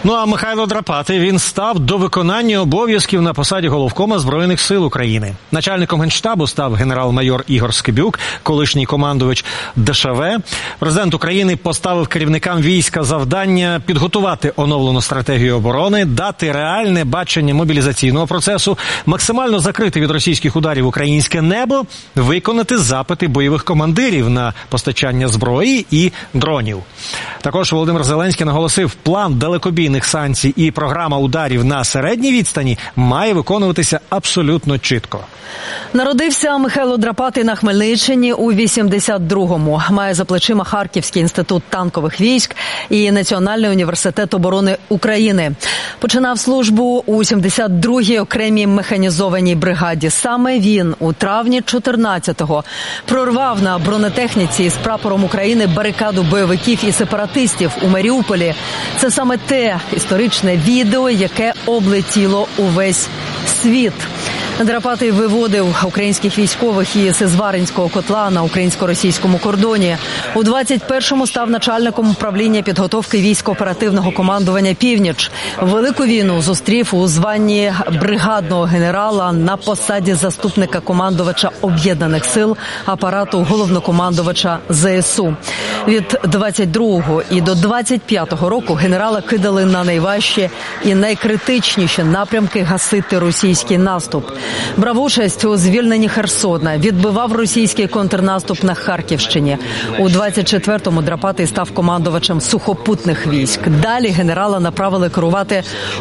Ну а Михайло Драпатий, він став до виконання обов'язків на посаді головкома Збройних сил України. Начальником Генштабу став генерал-майор Ігор Скибюк, колишній командувач ДШВ. Президент України поставив керівникам війська завдання підготувати оновлену стратегію оборони, дати реальне бачення мобілізаційного процесу, максимально закрити від російських ударів українське небо, виконати запити бойових командирів на постачання зброї і дронів. Також Володимир Зеленський наголосив, план далекобійних санкцій і програма ударів на середній відстані має виконуватися абсолютно чітко. Народився Михайло Драпатий на Хмельниччині у вісімдесят другому. Має за плечима Харківський інститут танкових військ і Національний університет оборони України. Починав службу у сімдесят другій окремій механізованій бригаді. Саме він у травні чотирнадцятого прорвав на бронетехніці з прапором України барикаду бойовиків і сепаратистів у Маріуполі. Це саме те історичне відео, яке облетіло увесь світ. Драпатий виводив українських військових із Зваринського котла на українсько-російському кордоні. У двадцять першому став начальником управління підготовки військ оперативного командування «Північ». Велику війну зустрів у званні бригадного генерала на посаді заступника командувача Об'єднаних сил апарату головнокомандувача ЗСУ. Від двадцять другого і до двадцять п'ятого року генерала кидали на найважчі і найкритичніші напрямки гасити російський наступ. Брав участь у звільненні Херсона, відбивав російський контрнаступ на Харківщині. У двадцять четвертому Драпатий став командувачем сухопутних військ. Далі генерала направили керувати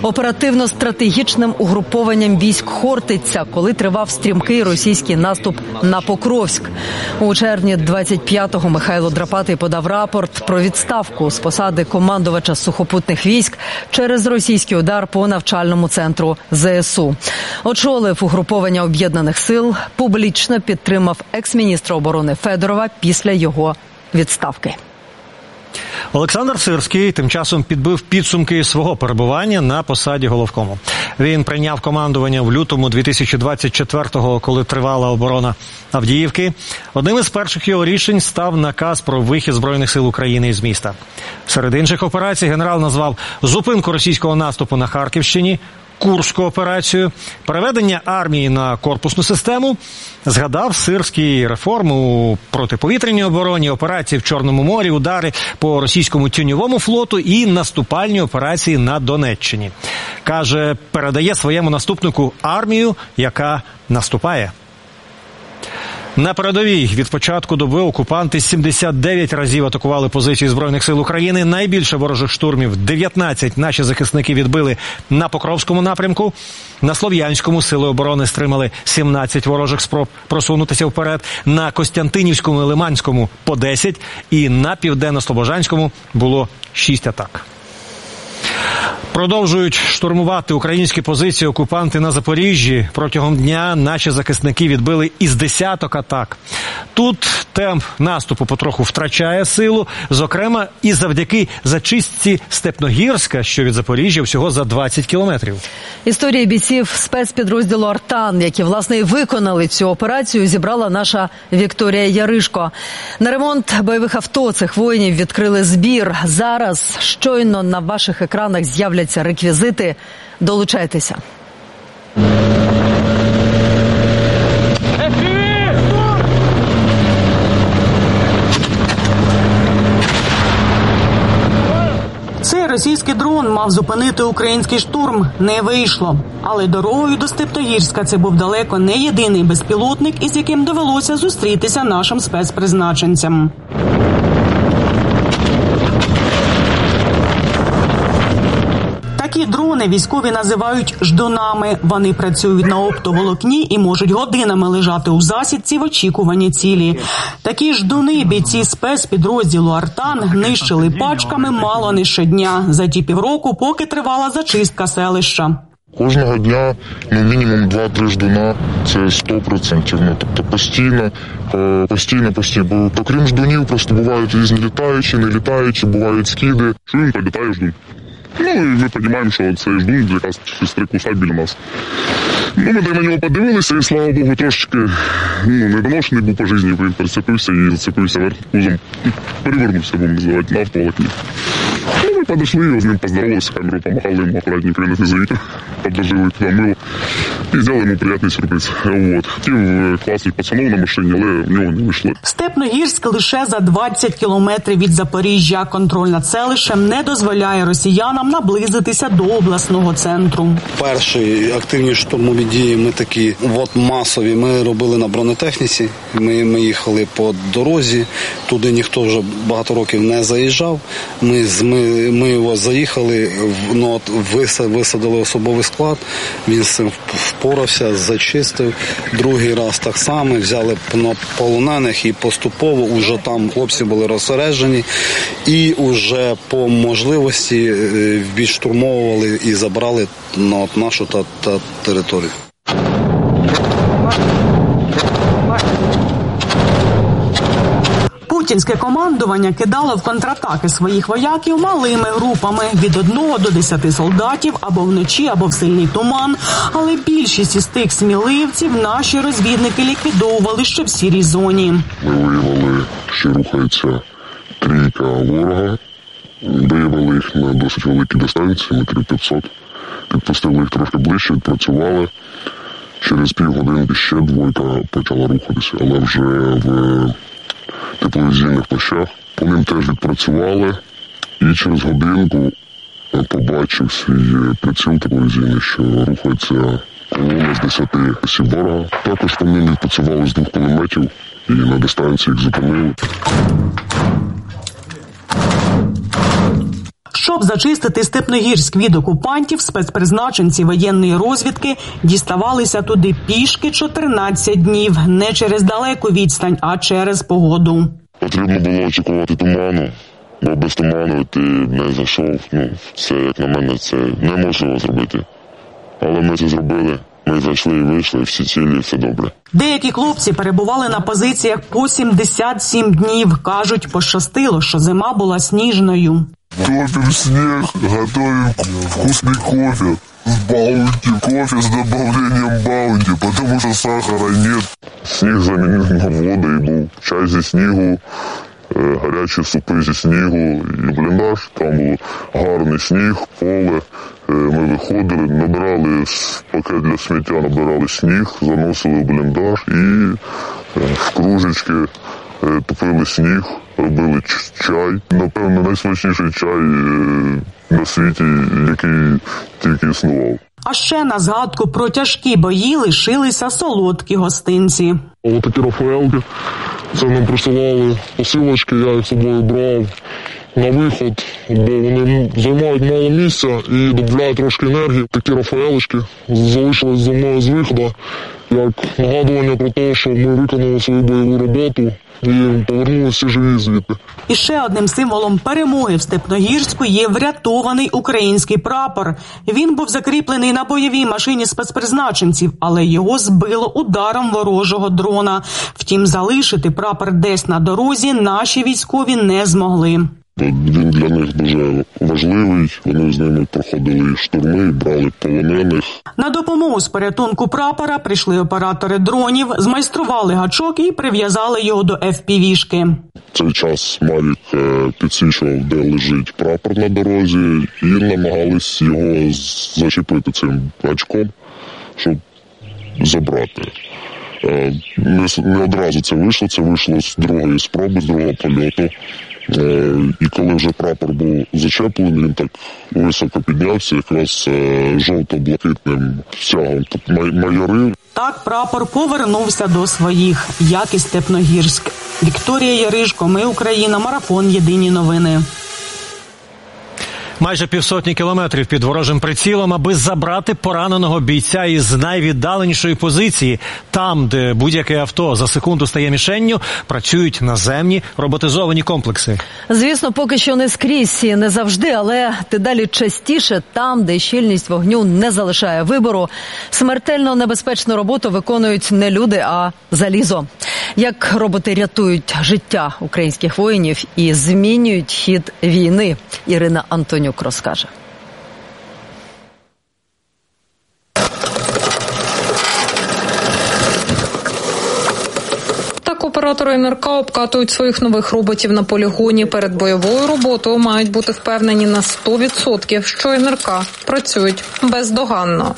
оперативно-стратегічним угрупованням військ Хортиця, коли тривав стрімкий російський наступ на Покровськ. У червні двадцять п'ятого Михайло Драпатий подав рапорт про відставку з посади командувача сухопутних військ через російський удар по навчальному центру ЗСУ. Очолив угруповання Об'єднаних сил, публічно підтримав екс-міністра оборони Федорова після його відставки. Олександр Сирський тим часом підбив підсумки свого перебування на посаді головкому. Він прийняв командування в лютому дві тисячі двадцять четвертого, коли тривала оборона Авдіївки. Одним із перших його рішень став наказ про вихід Збройних сил України із міста. Серед інших операцій генерал назвав зупинку російського наступу на Харківщині, Курську операцію, переведення армії на корпусну систему, згадав Сирський реформу у протиповітряній обороні, операції в Чорному морі, удари по російському тіньовому флоту і наступальні операції на Донеччині. Каже, передає своєму наступнику армію, яка наступає. На передовій від початку доби окупанти сімдесят дев'ять разів атакували позиції Збройних сил України. Найбільше ворожих штурмів – дев'ятнадцять наші захисники відбили на Покровському напрямку. На Слов'янському сили оборони стримали сімнадцять ворожих спроб просунутися вперед. На Костянтинівському і Лиманському – по десять. І на Південно-Слобожанському було шість атак. Продовжують штурмувати українські позиції окупанти на Запоріжжі. Протягом дня наші захисники відбили із десяток атак. Тут темп наступу потроху втрачає силу, зокрема і завдяки зачистці Степногірська, що від Запоріжжя всього за двадцять кілометрів. Історії бійців спецпідрозділу «Артан», які, власне, і виконали цю операцію, зібрала наша Вікторія Яришко. На ремонт бойових авто цих воїнів відкрили збір. Зараз щойно на ваших екранах з'являться реквізити. Долучайтеся. Цей російський дрон мав зупинити український штурм. Не вийшло. Але дорогою до Степногірська це був далеко не єдиний безпілотник, із яким довелося зустрітися нашим спецпризначенцям. Такі дрони військові називають ждунами. Вони працюють на оптоволокні і можуть годинами лежати у засідці в очікуванні цілі. Такі ждуни бійці спецпідрозділу «Артан» нищили пачками мало не щодня за ті півроку, поки тривала зачистка селища. Кожного дня, ну, мінімум два-три ждуна, це сто відсотків. Ну, тобто постійно, постійно, постійно. Бо окрім ждунів, просто бувають різні літаючі, не літаючі, бувають скиди. Що він прилітає ждун? Ну, і ми розуміємо, що це ждун якраз щось три куса біля нас. Ну, ми так на нього подивилися, і, слава Богу, трошечки, ну, не доношений був по житті, він прицепився і зацепився верх пузом. Перевернувся, будемо називати, на автоволокні. Ну, мы подошли, с ним поздоровались, камеру помахали ему аккуратненько, извините, подложили туда мыло и сделали ему приятный сюрприз. Вот. Хотів класти пацанов на машині, але в нього не вийшло. Степногірськ лише за двадцять кілометрів від Запоріжжя. Контроль над селищем не дозволяє росіянам наблизитися до обласного центру. Перші активні штурмові дії ми такі от масові ми робили на бронетехніці. Ми, ми їхали по дорозі, туди ніхто вже багато років не заїжджав. Ми, ми, ми його заїхали, ну, от, висадили особовий склад, він з цим впорався, зачистив. Другий раз так само, взяли полонених і поступово вже там хлопці були розсереджені і вже по можливості відштурмовували і забрали на от нашу та, та територію. Путінське командування кидало в контратаки своїх вояків малими групами від одного до десяти солдатів або вночі, або в сильний туман. Але більшість із тих сміливців наші розвідники ліквідовували ще в сірій зоні. Ми виявили, що рухається трійка ворога. Виявили їх на досить великій дистанції, метрів п'ятсот. Підпустили їх трошки ближче, відпрацювали. Через півгодинки ще двойка почала рухатися, але вже в тепловізійних плащах. По ним теж відпрацювали, і через годинку побачив свій приціл тепловізійний, що рухається колона з десяти осіб ворога. Також по ним відпрацювали з двох кулеметів і на дистанції їх зупинили. Щоб зачистити Степногірськ від окупантів, спецпризначенці воєнної розвідки діставалися туди пішки чотирнадцять днів. Не через далеку відстань, а через погоду. Потрібно було очікувати туману, бо без туману ти не зайшов. Ну, це, як на мене, це неможливо зробити. Але ми це зробили. Ми зайшли і вийшли, всі цілі, все добре. Деякі хлопці перебували на позиціях по сімдесят сім днів. Кажуть, пощастило, що зима була сніжною. Топим снег, готовим вкусный кофе с баунти. Кофе с добавлением баунти, потому что сахара нет. Сніг замінив на воду, і був чай зі снігу, гарячі супи зі снігу і бліндаж. Там був гарний сніг, поле. Ми виходили, набирали пакет для сміття, набирали сніг, заносили в бліндаж і в кружечки топили сніг, робили чай. Напевно, найсмачніший чай на світі, який тільки існував. А ще на згадку про тяжкі бої лишилися солодкі гостинці. Ось такі Рафаелки, це нам присилали посилочки, я їх з собою брав на виход, бо вони займають мало місця і додають трошки енергії. Такі Рафаелочки залишились зі мною з виходу, як нагадування про те, що ми виконали свою бойову роботу і повернулися живі звідти. І ще одним символом перемоги в Степногірську є врятований український прапор. Він був закріплений на бойовій машині спецпризначенців, але його збило ударом ворожого дрона. Втім, залишити прапор десь на дорозі наші військові не змогли. Він для них дуже важливий, вони з ними проходили штурми, брали полонених. На допомогу з порятунку прапора прийшли оператори дронів, змайстрували гачок і прив'язали його до еф пі ві-шки. Цей час Мавік підсвічував, де лежить прапор на дорозі, і намагались його зачепити цим гачком, щоб забрати. Не, не одразу це вийшло, це вийшло з другої спроби, з другого польоту. І коли вже прапор був зачеплений, він так високо піднявся, якраз жовто-блакитним стягом майорив. Так прапор повернувся до своїх, як і Степногірськ. Вікторія Яришко, Ми Україна, Марафон, Єдині новини. Майже півсотні кілометрів під ворожим прицілом, аби забрати пораненого бійця із найвіддаленішої позиції. Там, де будь-яке авто за секунду стає мішенню, працюють наземні роботизовані комплекси. Звісно, поки що не скрізь і не завжди, але дедалі частіше там, де щільність вогню не залишає вибору, смертельно небезпечну роботу виконують не люди, а залізо. Як роботи рятують життя українських воїнів і змінюють хід війни, Ірина Антонюк розкаже. Таку оператори ен ер ка обкатують своїх нових роботів на полігоні. Перед бойовою роботою мають бути впевнені на сто відсотків, що ен ер ка працюють бездоганно.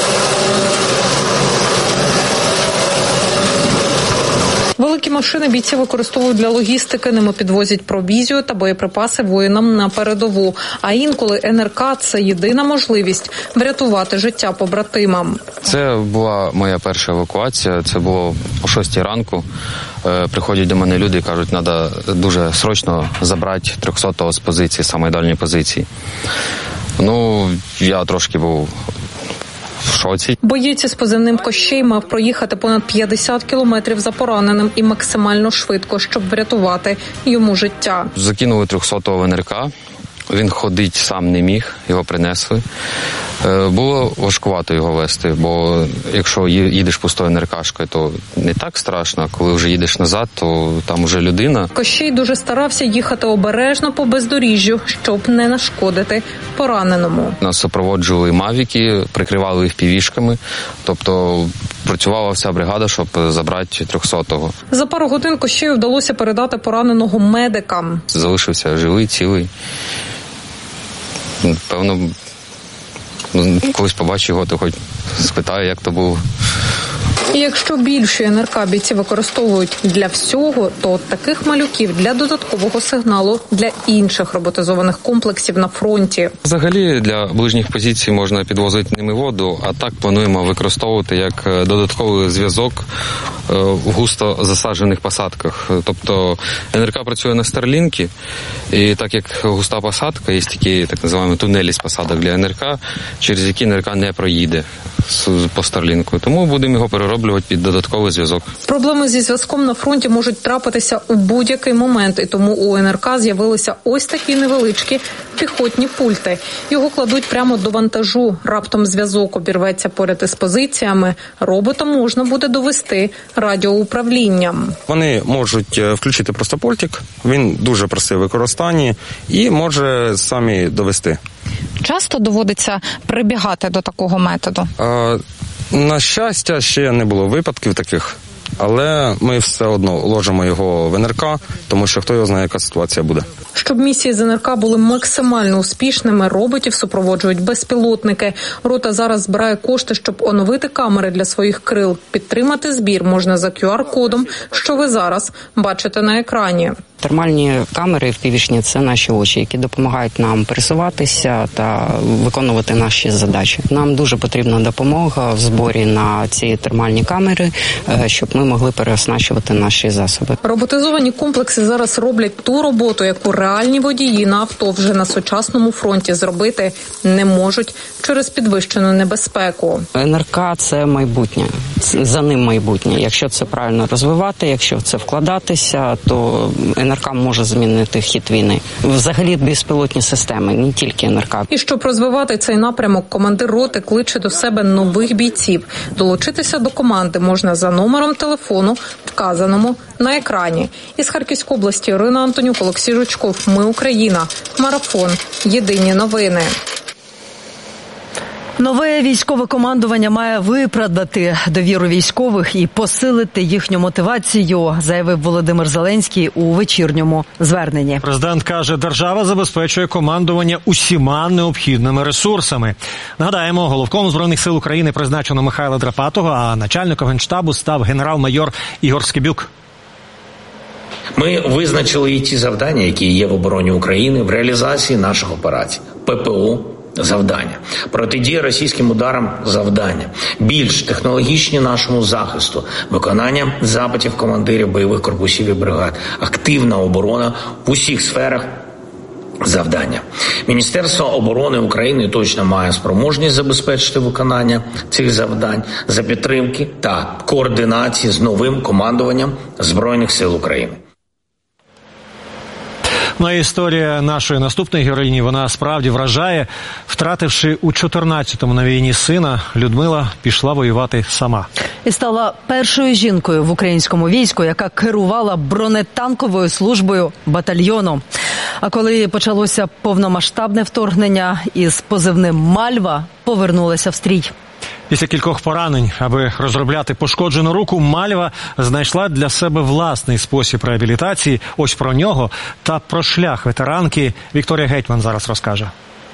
Великі машини бійці використовують для логістики, ними підвозять провізію та боєприпаси воїнам на передову. А інколи ен ер ка – це єдина можливість врятувати життя побратимам. Це була моя перша евакуація, це було о шостій ранку. Приходять до мене люди і кажуть, треба дуже срочно забрати трьохсотого з позиції, самої дальньої позиції. Ну, я трошки був в шоці. Боєць із позивним Кощей мав проїхати понад п'ятдесят кілометрів за пораненим і максимально швидко, щоб врятувати йому життя. Закинули трьохсотого в ен ер ка. Він ходить сам не міг, його принесли. Було важкувато його вести, бо якщо їдеш пустою ен ер кашкою, то не так страшно, а коли вже їдеш назад, то там вже людина. Кощей дуже старався їхати обережно по бездоріжжю, щоб не нашкодити пораненому. Нас супроводжували мавіки, прикривали їх півішками, тобто працювала вся бригада, щоб забрати трьохсотого. За пару годин Кощею вдалося передати пораненого медикам. Залишився живий, цілий. Певно, колись побачу його, то хоч спитаю, як то було. І якщо більше ен ер ка бійці використовують для всього, то от таких малюків для додаткового сигналу для інших роботизованих комплексів на фронті. Взагалі для ближніх позицій можна підвозити ними воду, а так плануємо використовувати як додатковий зв'язок в густо засаджених посадках. Тобто ен ер ка працює на Старлінкі, і так як густа посадка, є такі так називаємо тунелі з посадок для ен ер ка, через які ен ер ка не проїде по Старлінку. Тому будемо його перероблювати під додатковий зв'язок. Проблеми зі зв'язком на фронті можуть трапитися у будь-який момент, і тому у ен ер ка з'явилися ось такі невеличкі піхотні пульти. Його кладуть прямо до вантажу. Раптом зв'язок обірветься поряд із позиціями. Робота можна буде довести радіоуправлінням. Вони можуть включити просто пультик, він дуже простий в використанні і може самі довести. Часто доводиться прибігати до такого методу? А, на щастя, ще не було випадків таких, але ми все одно ложимо його в ен ер ка, тому що хто його знає, яка ситуація буде. Щоб місії з ен ер ка були максимально успішними, роботів супроводжують безпілотники. Рота зараз збирає кошти, щоб оновити камери для своїх крил. Підтримати збір можна за кю ар-кодом, що ви зараз бачите на екрані. Термальні камери впівішні – це наші очі, які допомагають нам пересуватися та виконувати наші задачі. Нам дуже потрібна допомога в зборі на ці термальні камери, щоб ми могли переоснащувати наші засоби. Роботизовані комплекси зараз роблять ту роботу, яку реальні водії на авто вже на сучасному фронті зробити не можуть через підвищену небезпеку. ен ер ка – це майбутнє, за ним майбутнє. Якщо це правильно розвивати, якщо в це вкладатися, то ен ер ка може змінити хід війни. Взагалі безпілотні системи, не тільки ен ер ка. І щоб розвивати цей напрямок, командир роти кличе до себе нових бійців. Долучитися до команди можна за номером телефону, вказаному на екрані. Із Харківської області Ірина Антонюк, Олексій Жучков. Ми Україна. Марафон. Єдині новини. Нове військове командування має виправдати довіру військових і посилити їхню мотивацію, заявив Володимир Зеленський у вечірньому зверненні. Президент каже, держава забезпечує командування усіма необхідними ресурсами. Нагадаємо, головком Збройних сил України призначено Михайла Драпатого, а начальником Генштабу став генерал-майор Ігор Скибюк. Ми визначили і ті завдання, які є в обороні України в реалізації наших операцій. пе пе о – завдання. Протидія російським ударам – завдання. Більш технологічні нашому захисту. Виконання запитів командирів бойових корпусів і бригад. Активна оборона в усіх сферах – завдання. Міністерство оборони України точно має спроможність забезпечити виконання цих завдань за підтримки та координації з новим командуванням Збройних сил України. Ну, і історія нашої наступної героїні, вона справді вражає. Втративши у чотирнадцятому на війні сина, Людмила пішла воювати сама. І стала першою жінкою в українському війську, яка керувала бронетанковою службою батальйону. А коли почалося повномасштабне вторгнення, із позивним «Мальва» повернулася в стрій. Після кількох поранень, аби розробляти пошкоджену руку, Мальва знайшла для себе власний спосіб реабілітації. Ось про нього та про шлях ветеранки Вікторія Гетьман зараз розкаже.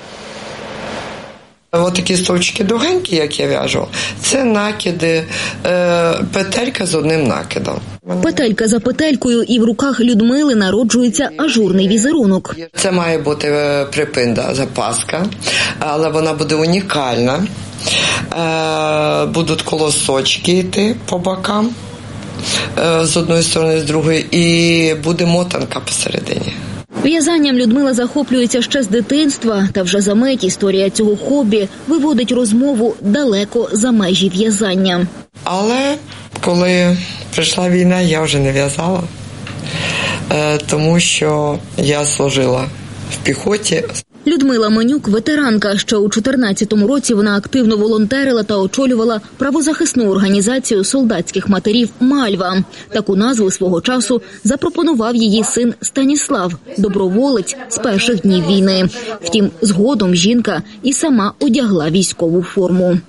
Ось такі стовпчики довгенькі, як я в'яжу, це накиди, е, петелька з одним накидом. Петелька за петелькою, і в руках Людмили народжується ажурний візерунок. Це має бути припинда, запаска, але вона буде унікальна. Е, будуть колосочки йти по бокам, е, з одної сторони, з другої, і буде мотанка посередині. В'язанням Людмила захоплюється ще з дитинства, та вже за мить історія цього хобі виводить розмову далеко за межі в'язання. Але коли прийшла війна, я вже не в'язала, тому що я служила в піхоті. Людмила Менюк – ветеранка. Ще у чотирнадцятому році вона активно волонтерила та очолювала правозахисну організацію солдатських матерів «Мальва». Таку назву свого часу запропонував її син Станіслав, доброволець з перших днів війни. Втім, згодом жінка і сама одягла військову форму.